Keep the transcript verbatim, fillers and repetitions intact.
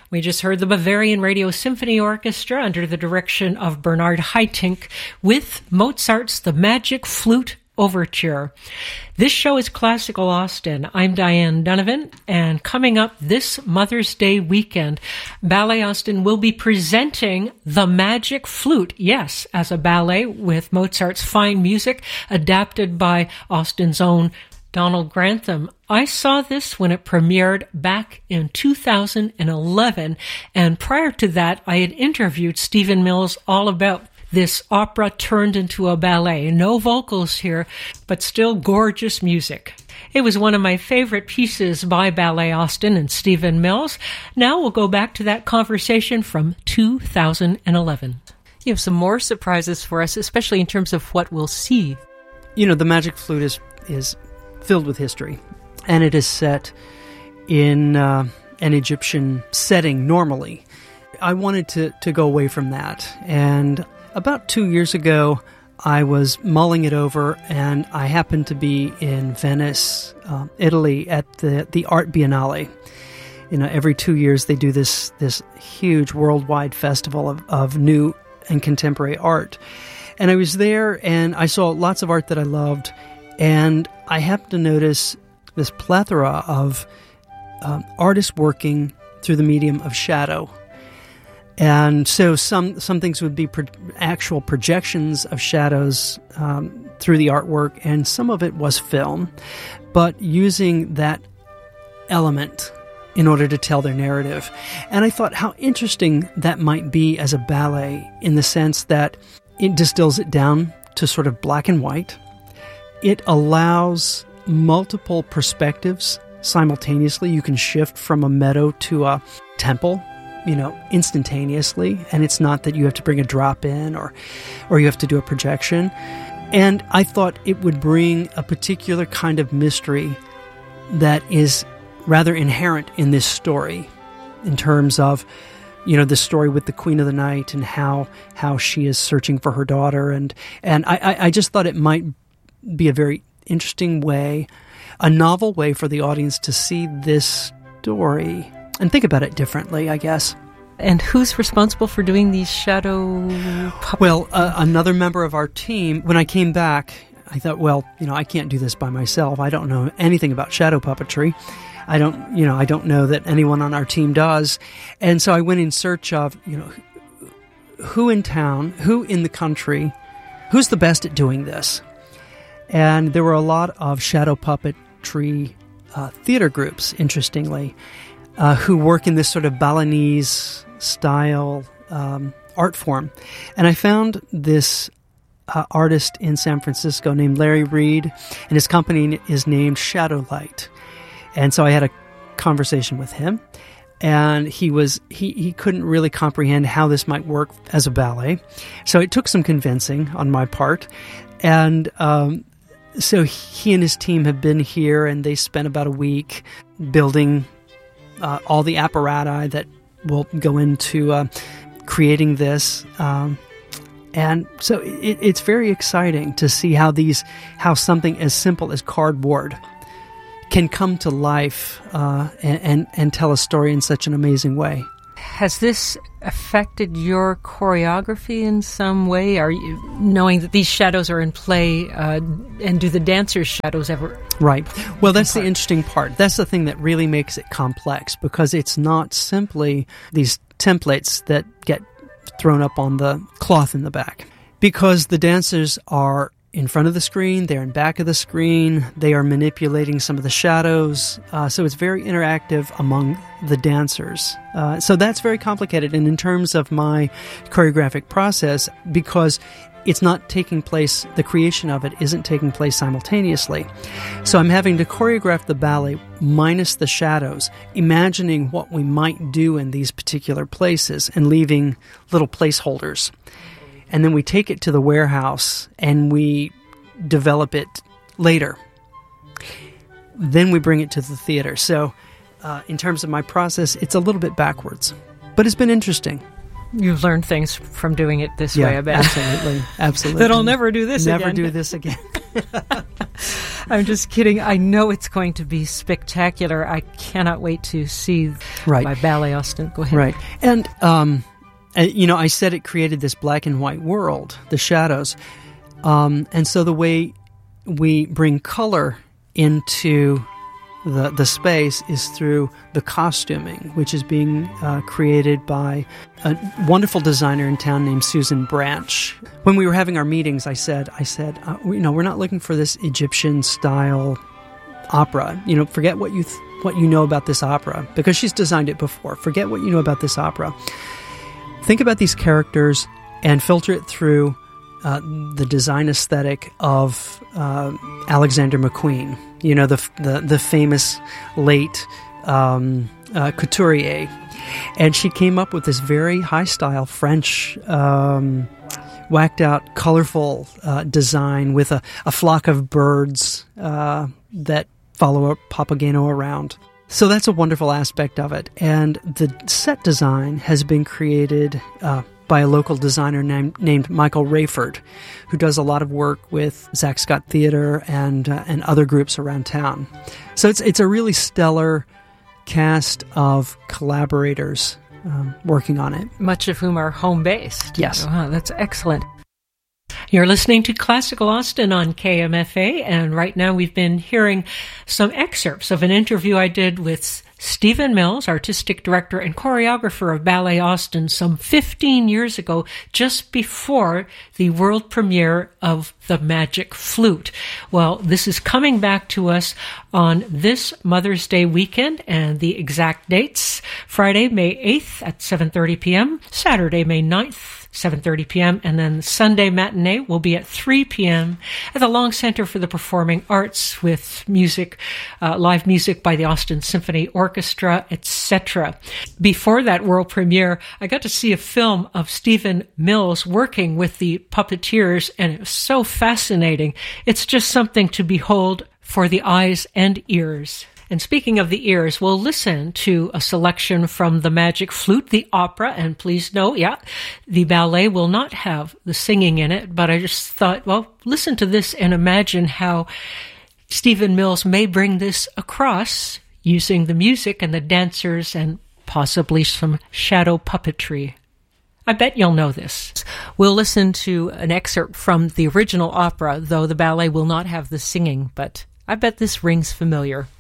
We just heard the Bavarian Radio Symphony Orchestra under the direction of Bernard Haitink with Mozart's The Magic Flute Overture. This show is Classical Austin. I'm Diane Donovan, and coming up this Mother's Day weekend, Ballet Austin will be presenting The Magic Flute, yes, as a ballet with Mozart's fine music adapted by Austin's own Donald Grantham. I saw this when it premiered back in two thousand eleven, and prior to that, I had interviewed Stephen Mills all about this opera turned into a ballet. No vocals here, but still gorgeous music. It was one of my favorite pieces by Ballet Austin and Stephen Mills. Now we'll go back to that conversation from two thousand eleven. You have some more surprises for us, especially in terms of what we'll see. You know, The Magic Flute is is filled with history, and it is set in uh, an Egyptian setting normally. I wanted to, to go away from that, and about two years ago, I was mulling it over, and I happened to be in Venice, uh, Italy, at the, the Art Biennale. You know, every two years they do this this huge worldwide festival of, of new and contemporary art. And I was there, and I saw lots of art that I loved, and I happened to notice this plethora of um, artists working through the medium of shadow. And so some some things would be pro- actual projections of shadows um, through the artwork, and some of it was film, but using that element in order to tell their narrative. And I thought how interesting that might be as a ballet, in the sense that it distills it down to sort of black and white. It allows multiple perspectives simultaneously. You can shift from a meadow to a temple, you know, instantaneously, and it's not that you have to bring a drop in or or you have to do a projection. And I thought it would bring a particular kind of mystery that is rather inherent in this story, in terms of, you know, the story with the Queen of the Night and how how she is searching for her daughter, and and I, I just thought it might be a very interesting way, a novel way for the audience to see this story and think about it differently, I guess. And who's responsible for doing these shadow puppets? Well, uh, another member of our team. When I came back, I thought, well, you know, I can't do this by myself. I don't know anything about shadow puppetry. I don't, you know, I don't know that anyone on our team does. And so I went in search of, you know, who in town, who in the country, who's the best at doing this? And there were a lot of shadow puppetry uh, theater groups, interestingly, uh, who work in this sort of Balinese style um, art form. And I found this uh, artist in San Francisco named Larry Reed, and his company is named Shadowlight. And so I had a conversation with him, and he was he, he couldn't really comprehend how this might work as a ballet. So it took some convincing on my part. And um, so he and his team have been here, and they spent about a week building uh, all the apparatus that will go into uh, creating this. Um, and so it, it's very exciting to see how these how something as simple as cardboard can come to life uh, and, and, and tell a story in such an amazing way. Has this affected your choreography in some way? Are you knowing that these shadows are in play, uh, and do the dancers' shadows ever? Right. Well, that's the interesting part. That's the thing that really makes it complex, because it's not simply these templates that get thrown up on the cloth in the back. Because the dancers are in front of the screen, they're in back of the screen, they are manipulating some of the shadows, uh, so it's very interactive among the dancers. Uh, so that's very complicated, and in terms of my choreographic process, because it's not taking place, the creation of it isn't taking place simultaneously. So I'm having to choreograph the ballet minus the shadows, imagining what we might do in these particular places and leaving little placeholders. And then we take it to the warehouse and we develop it later. Then we bring it to the theater. So uh, in terms of my process, it's a little bit backwards. But it's been interesting. You've learned things from doing it this yeah, way, I bet. Absolutely. Absolutely. That I'll never do this never again. Never do this again. I'm just kidding. I know it's going to be spectacular. I cannot wait to see right. by Ballet Austin. Go ahead. Right. And, um, and, you know, I said it created this black and white world, the shadows. Um, and so the way we bring color into the the space is through the costuming, which is being uh, created by a wonderful designer in town named Susan Branch. When we were having our meetings, I said, I said, uh, you know, we're not looking for this Egyptian style opera. You know, forget what you th- what you know about this opera, because she's designed it before. Forget what you know about this opera. Think about these characters and filter it through uh, the design aesthetic of uh, Alexander McQueen. You know, the the, the famous late um, uh, couturier. And she came up with this very high-style French, um, whacked-out, colorful uh, design with a, a flock of birds uh, that follow a Papageno around. So that's a wonderful aspect of it. And the set design has been created uh, by a local designer named, named Michael Rayford, who does a lot of work with Zach Scott Theater and uh, and other groups around town. So it's it's a really stellar cast of collaborators um, working on it. Much of whom are home-based. Yes. Wow, that's excellent. You're listening to Classical Austin on K M F A, and right now we've been hearing some excerpts of an interview I did with Stephen Mills, artistic director and choreographer of Ballet Austin, some fifteen years ago, just before the world premiere of The Magic Flute. Well, this is coming back to us on this Mother's Day weekend, and the exact dates: Friday, May eighth at seven thirty p.m., Saturday, May ninth, seven thirty p.m., and then Sunday matinee will be at three p.m. at the Long Center for the Performing Arts with music, uh, live music by the Austin Symphony Orchestra, et cetera. Before that world premiere, I got to see a film of Stephen Mills working with the puppeteers, and it was so fascinating. It's just something to behold for the eyes and ears. And speaking of the ears, we'll listen to a selection from The Magic Flute, the opera. And please note, yeah, the ballet will not have the singing in it. But I just thought, well, listen to this and imagine how Stephen Mills may bring this across using the music and the dancers and possibly some shadow puppetry. I bet you'll know this. We'll listen to an excerpt from the original opera, though the ballet will not have the singing. But I bet this rings familiar.